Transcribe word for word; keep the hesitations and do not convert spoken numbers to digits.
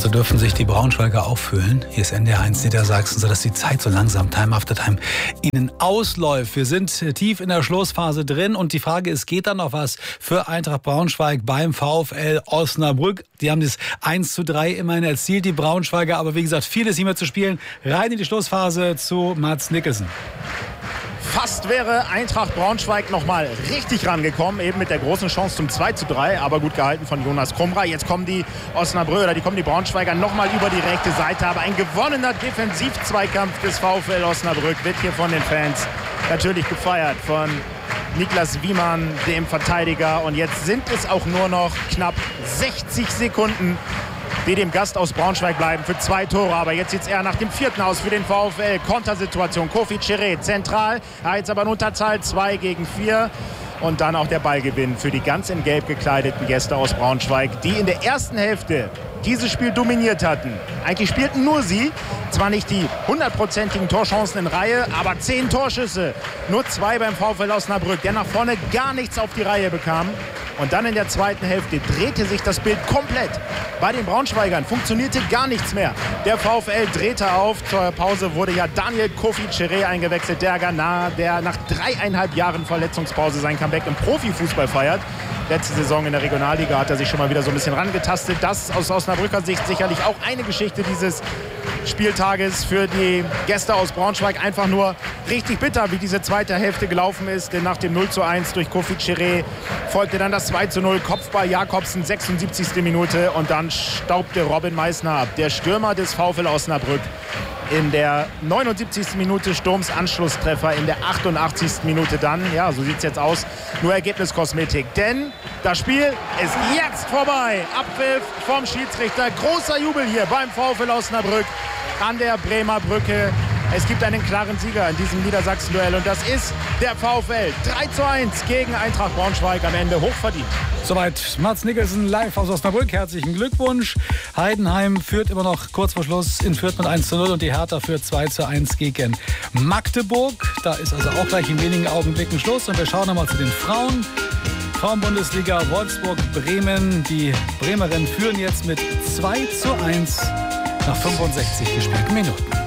und so dürfen sich die Braunschweiger auffühlen. Hier ist N D R eins Niedersachsen, sodass die Zeit so langsam, Time after Time, ihnen ausläuft. Wir sind tief in der Schlussphase drin und die Frage ist, geht da noch was für Eintracht Braunschweig beim VfL Osnabrück? Die haben das eins zu drei immerhin erzielt, die Braunschweiger, aber wie gesagt, vieles nicht mehr zu spielen. Rein in die Schlussphase zu Mads Nicholson. Fast wäre Eintracht Braunschweig noch mal richtig rangekommen, eben mit der großen Chance zum zwei zu drei, aber gut gehalten von Jonas Krumra. Jetzt kommen die Osnabrücker, die kommen die Braunschweiger noch mal über die rechte Seite, aber ein gewonnener Defensivzweikampf des VfL Osnabrück wird hier von den Fans natürlich gefeiert, von Niklas Wiemann, dem Verteidiger. Und jetzt sind es auch nur noch knapp sechzig Sekunden, die dem Gast aus Braunschweig bleiben für zwei Tore. Aber jetzt sieht es eher nach dem vierten aus für den VfL. Kontersituation, Kofi Cheré zentral. Ja, jetzt aber in Unterzahl zwei gegen vier. Und dann auch der Ballgewinn für die ganz in Gelb gekleideten Gäste aus Braunschweig, die in der ersten Hälfte dieses Spiel dominiert hatten. Eigentlich spielten nur sie. Zwar nicht die hundertprozentigen Torchancen in Reihe, aber zehn Torschüsse. Nur zwei beim VfL Osnabrück, der nach vorne gar nichts auf die Reihe bekam. Und dann in der zweiten Hälfte drehte sich das Bild komplett. Bei den Braunschweigern funktionierte gar nichts mehr. Der VfL drehte auf. Zur Pause wurde ja Daniel Kofi Cheré eingewechselt, der Ghana, der nach dreieinhalb Jahren Verletzungspause sein Comeback im Profifußball feiert. Letzte Saison in der Regionalliga hat er sich schon mal wieder so ein bisschen rangetastet. Das aus Osnabrücker Sicht sicherlich auch eine Geschichte dieses Spieltages für die Gäste aus Braunschweig. Einfach nur richtig bitter, wie diese zweite Hälfte gelaufen ist. Denn nach dem null zu eins durch Kofi Cheré folgte dann das zwei zu null. Kopfball Jakobsen, sechsundsiebzigste Minute. Und dann staubte Robin Meissner ab. Der Stürmer des VfL Osnabrück. In der neunundsiebzigsten Minute Sturms Anschlusstreffer, in der achtundachtzigsten Minute dann, ja, so sieht es jetzt aus, nur Ergebniskosmetik. Denn das Spiel ist jetzt vorbei. Abpfiff vom Schiedsrichter. Großer Jubel hier beim VfL Osnabrück an der Bremer Brücke. Es gibt einen klaren Sieger in diesem Niedersachsen-Duell und das ist der VfL. drei zu eins gegen Eintracht Braunschweig, am Ende hochverdient. Soweit Mads Nicholson live aus Osnabrück. Herzlichen Glückwunsch. Heidenheim führt immer noch kurz vor Schluss in Fürth mit eins zu null und die Hertha führt zwei zu eins gegen Magdeburg. Da ist also auch gleich in wenigen Augenblicken Schluss und wir schauen nochmal zu den Frauen. Frauenbundesliga Wolfsburg-Bremen. Die Bremerinnen führen jetzt mit zwei zu eins nach fünfundsechzig gespielten Minuten.